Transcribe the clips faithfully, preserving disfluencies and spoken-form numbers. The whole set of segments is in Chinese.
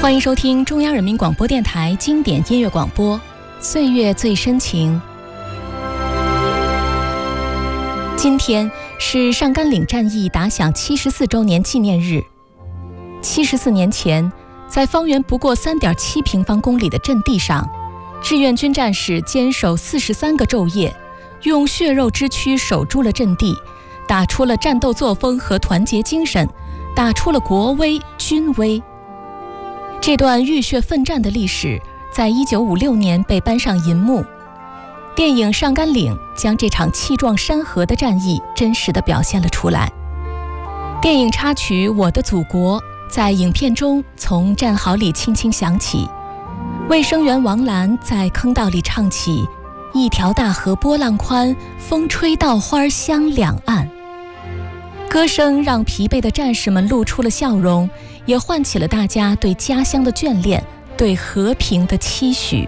欢迎收听中央人民广播电台经典音乐广播《岁月最深情》。今天是上甘岭战役打响七十四周年纪念日。七十四年前，在方圆不过 三点七平方公里的阵地上，志愿军战士坚守四十三个昼夜，用血肉之躯守住了阵地，打出了战斗作风和团结精神，打出了国威军威。这段浴血奋战的历史，在一九五六年被搬上银幕。电影《上甘岭》将这场气壮山河的战役真实地表现了出来。电影插曲《我的祖国》在影片中从战壕里轻轻响起，卫生员王兰在坑道里唱起“一条大河波浪宽，风吹稻花香两岸”。歌声让疲惫的战士们露出了笑容，也唤起了大家对家乡的眷恋，对和平的期许。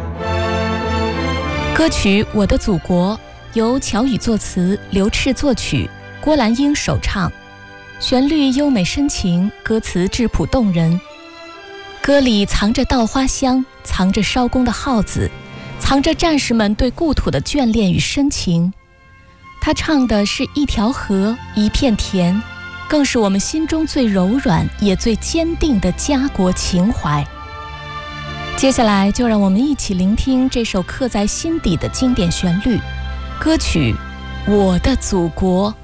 歌曲《我的祖国》由乔羽作词，刘炽作曲，郭兰英首唱，旋律优美深情，歌词质朴动人。歌里藏着稻花香，藏着烧功的号子，藏着战士们对故土的眷恋与深情。他唱的是一条河，一片田，更是我们心中最柔软也最坚定的家国情怀。接下来就让我们一起聆听这首刻在心底的经典旋律，歌曲《我的祖国》。